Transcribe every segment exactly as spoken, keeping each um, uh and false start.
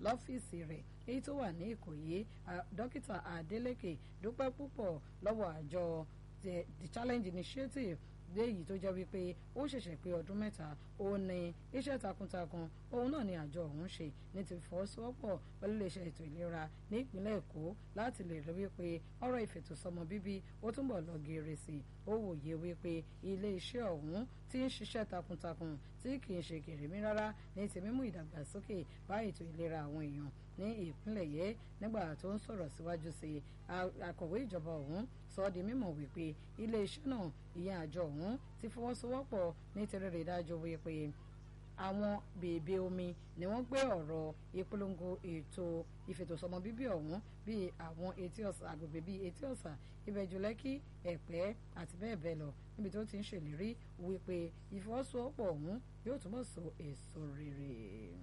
lọ́fíìsì rẹ̀ èyí tó wà ní Ìkòyí. Dókítà Adeleke dúpẹ́ púpọ̀ lọ́wọ́ àjọ The Challenge Initiative léyìí tó jẹ́ wípé ó ṣẹ̀ṣẹ̀ pé ọdún mẹ́ta ó ní iṣẹ́ takuntakun òun náà ni àjọ ọ̀hún ṣe ní ti fọwọ́sowọ́pọ̀ pẹ̀lú iléeṣẹ́ ètò ìlera ní ìpínlẹ̀ Èkó láti lè rí wípé ọ̀rọ̀ ìfètòsọ́mọ bíbí ó túnbọ̀ lọ geere sí i. Ó wòye wípé iléeṣẹ́ ọ̀hún ti ń ṣiṣẹ́ takuntakun tí kì í ṣe kèrèmí rárá ní ti mímú ìdàgbàsókè bá ètò ìlera àwọn èèyàn ní ìpínlẹ̀ yìí. Nígbà tó ń sọ̀rọ̀ síwájú sí i, akọ̀wé ìjọba ọ̀hún sọ ọ́ di mímọ̀ wípé iléeṣẹ́ náà ìyẹn àjọ ọ̀hún ti fọwọ́sowọ́pọ̀ ní tẹ́rẹ̀rẹ̀ dájú wípé àwọn bèbè omi ni wọ́n gbé ọ̀rọ̀ ìpolongo ètò ìfètòsọ́mọ bíbí ọ̀hún bíi àwọn etí ọ̀sà agbègbè bíi etí ọ̀sà Ìbẹ̀jú Lẹ́kì Ẹ̀pẹ́ àti bẹ́ẹ̀ bẹ́ẹ̀ lọ níbi tó ti ń ṣèlérí wípé ìfọwọ́sowọ́pọ̀ ọ̀hún yóò túbọ̀ so èso rere.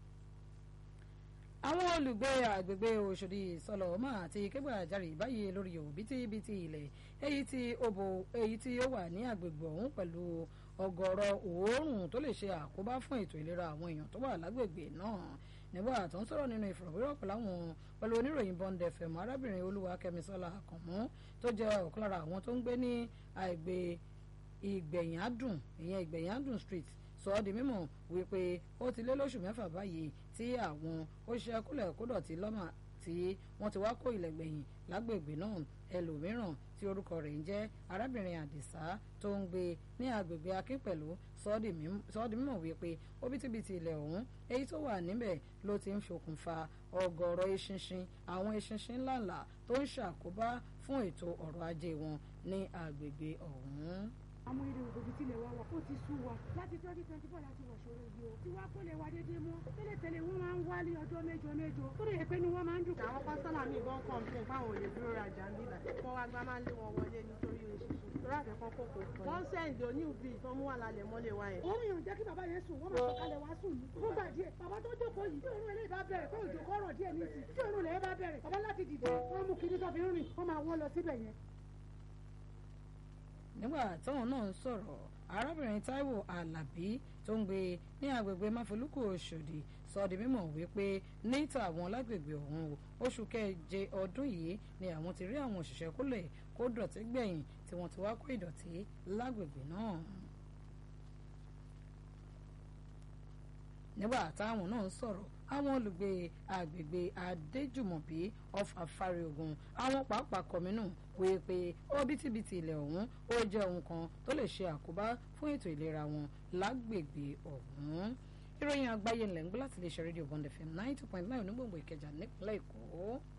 Àwọn olùgbé àgbègbè Òṣòdì Sọlọ́mà àti Kẹ́gbàjarì báyìí lórí òbítíbitì ilẹ̀ èyí tí ó bo èyí tí ó wà ní àgbègbè ọ̀hún pẹ̀lú ọ̀gọ̀rọ̀ òórùn tó lè ṣe àkóbá fún ètò ìlera àwọn èèyàn tó wà lágbègbè náà. Nígbà tó ń sọ̀rọ̀ nínú ìfọ̀rọ̀wérọ̀ pẹ̀lú àwọn pẹ̀lú oníròyìn Bond F M, arábìnrin Olúwakẹ́misọ́lá Àkànmú tó jẹ́ ọ̀kan lára àwọn tó ń gbé ní àgbè Ìgbẹ̀yàndùn ìyẹn Ìgbẹ̀yàndùn Street sọ ọ́ di mímọ̀ wípé ó ti lé lóṣù mẹ́fà báyìí tí àwọn òṣìṣẹ́ kólẹ̀ kódọ̀tí lọ́mà tí wọ́n ti wá kó ilẹ̀ gbẹ̀yìn lágbègbè náà. Ẹlòmíràn tí orúkọ rẹ̀ ń jẹ́ arábìnrin Àdìsá tó ń gbé ní agbègbè Akínpẹ̀lú sọ ọ́ di mímọ̀ wípé òbítíbitì ilẹ̀ ọ̀hún èyí tó wà níbẹ̀ ló ti ń ṣokùnfà ọ̀gọ̀rọ̀ eṣinṣin àwọn eṣinṣin ńláńlá tó ń ṣàkóbá fún ètò ọrọ̀ ajé wọn ní agbègbè ọ̀hún. Àwọn èrè òbí tilẹ̀ wá wà ó ti sú wa láti twenty twenty four láti wà ṣòro yìí o tí wá kó lè wá déédéé mọ́ tẹ́lẹ̀tẹ́lẹ̀ wọ́n máa ń wá ní ọjọ́ mẹ́jọ mẹ́jọ tó lè pé ni wọ́n máa ń dùn. Àwọn kọ́sọ́nà mi gan kọ̀ǹpé fáwọn olè dúró rajà ń bíbà kó wá gbá máa ń lé wọn wọlé nítorí oṣooṣù torí àfẹ́kọ́ kòkó fún un. Wọ́n sẹ́ǹdì oníhùbí tó mú wà lálẹ́ mọ́lẹ̀ wá yẹn. Òun yàn jẹ́ kí bàbá yẹn sùn wọ́n máa sọ̀kalẹ̀ wá sùn ní. Fúngbà díẹ̀ bàbá tó jókòó yìí tí òun eléyìí bá bẹ̀rẹ̀ pé òjò kọ́rọ̀ díẹ̀ ní ìsìn tí òun lẹ́yìn bá bẹ̀rẹ̀ bàbá láti dìde wọ́n mú kinní tó fi ń rìn wọ́n máa wọ́ lọ síbẹ̀ yẹn. Nígbà táwọn náà ń sọ̀rọ̀ arábìnrin Táíwò Àlàbí tó ń gbé ní agbègbè Máfolúkù Òṣòdì sọ di mímọ̀ wípé ní tàwọn lágbègbè ọ̀hún oṣù keje ọdún yìí ni àwọn ti rí àwọn òṣìṣẹ́ kólẹ̀ kó dọ̀tí gbẹ̀yìn tí wọ́n ti wá kó ìdọ̀tí lágbègbè náà. Nígbà táwọn náà ń sọ̀rọ̀ àwọn olùgbé agbègbè Adéjùmọ̀bí of Afárẹ̀ Ògùn àwọn pàápàá kọminú wí pé òbítíbitì ilẹ̀ ọ̀hún ó jẹ́ ohun kan tó lè ṣe àkóbá fún ètò ìlera wọn lágbègbè ọ̀hún. Ìròyìn àgbáyé ńlẹ̀ ń gbọ́ láti lè ṣe rédíò Bond F M ninety point nine onígbòǹgbò Ìkẹjà nípínlẹ̀ Èkó.